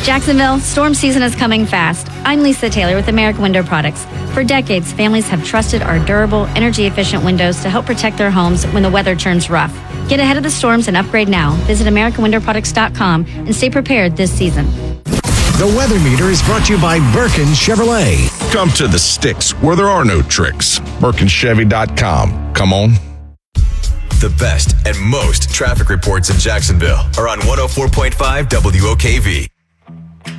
Jacksonville, storm season is coming fast. I'm Lisa Taylor with American Window Products. For decades, families have trusted our durable, energy-efficient windows to help protect their homes when the weather turns rough. Get ahead of the storms and upgrade now. Visit AmericanWindowProducts.com and stay prepared this season. The Weather Meter is brought to you by Birkin Chevrolet. Come to the sticks where there are no tricks. BirkinChevy.com. Come on. The best and most traffic reports in Jacksonville are on 104.5 WOKV.